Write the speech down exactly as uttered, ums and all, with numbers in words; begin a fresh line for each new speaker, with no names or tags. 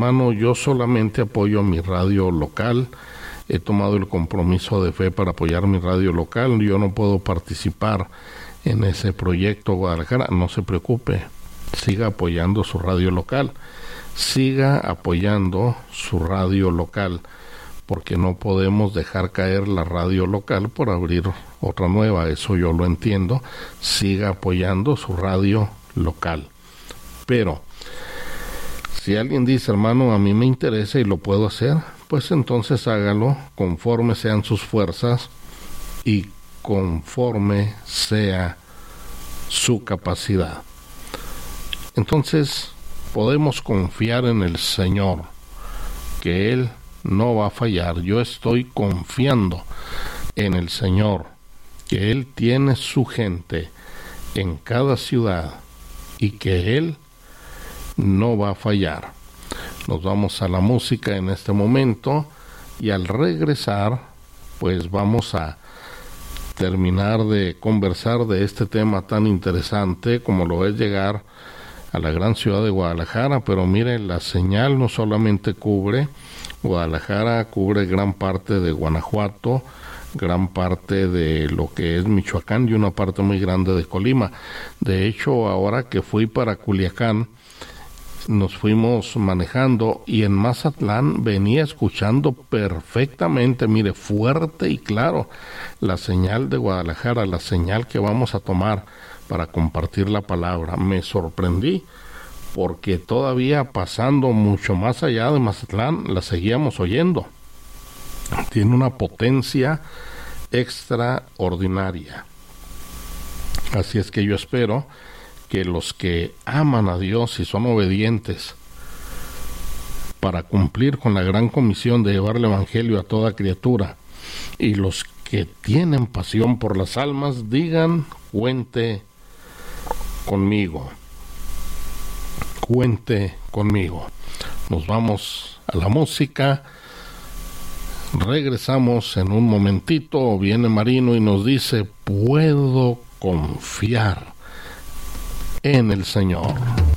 Hermano, yo solamente apoyo mi radio local. He tomado el compromiso de fe para apoyar mi radio local. Yo no puedo participar en ese proyecto Guadalajara. No se preocupe, siga apoyando su radio local. Siga apoyando su radio local, porque no podemos dejar caer la radio local por abrir otra nueva. Eso yo lo entiendo. Siga apoyando su radio local. Pero si alguien dice, hermano, a mí me interesa y lo puedo hacer, pues entonces hágalo conforme sean sus fuerzas y conforme sea su capacidad. Entonces podemos confiar en el Señor, que Él no va a fallar. Yo estoy confiando en el Señor, que Él tiene su gente en cada ciudad y que Él no va a fallar. Nos vamos a la música en este momento y al regresar pues vamos a terminar de conversar de este tema tan interesante como lo es llegar a la gran ciudad de Guadalajara. Pero mire, la señal no solamente cubre Guadalajara, cubre gran parte de Guanajuato, gran parte de lo que es Michoacán y una parte muy grande de Colima. De hecho, ahora que fui para Culiacán, nos fuimos manejando y en Mazatlán venía escuchando perfectamente, mire, fuerte y claro, la señal de Guadalajara, la señal que vamos a tomar para compartir la palabra. Me sorprendí porque todavía pasando mucho más allá de Mazatlán la seguíamos oyendo. Tiene una potencia extraordinaria. Así es que yo espero que los que aman a Dios y son obedientes para cumplir con la gran comisión de llevar el Evangelio a toda criatura, y los que tienen pasión por las almas, digan, cuente conmigo, cuente conmigo. Nos vamos a la música, regresamos en un momentito. Viene Marino y nos dice, puedo confiar en el Señor.